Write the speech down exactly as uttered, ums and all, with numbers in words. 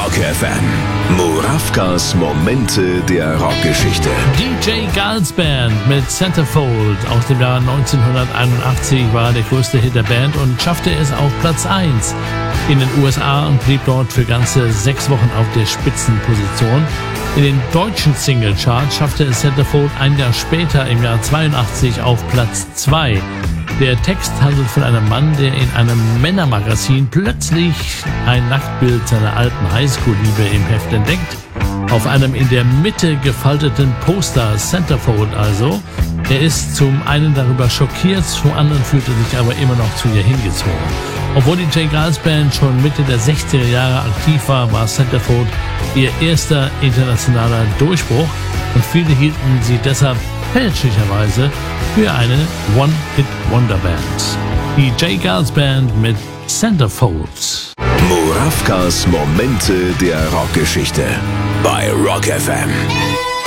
Rock F M. Murawkas Momente der Rockgeschichte. D J Gals Band mit Centerfold aus dem Jahr neunzehnhunderteinundachtzig war der größte Hit der Band und schaffte es auf Platz eins in den U S A und blieb dort für ganze sechs Wochen auf der Spitzenposition. In den deutschen Singlecharts schaffte es Centerfold ein Jahr später, im Jahr zweiundachtzig, auf Platz zwei. Der Text handelt von einem Mann, der in einem Männermagazin plötzlich ein Nacktbild seiner alten Highschool-Liebe im Heft entdeckt. Auf einem in der Mitte gefalteten Poster, Centerfold also. Er ist zum einen darüber schockiert, zum anderen fühlt er sich aber immer noch zu ihr hingezogen. Obwohl die J. Gals Band schon Mitte der sechziger Jahre aktiv war, war Centerfold ihr erster internationaler Durchbruch und viele hielten sie deshalb fälschlicherweise für eine One-Hit-Wonder-Band. Die J. Gals Band mit Centerfold. Murawkas Momente der Rockgeschichte bei Rock F M.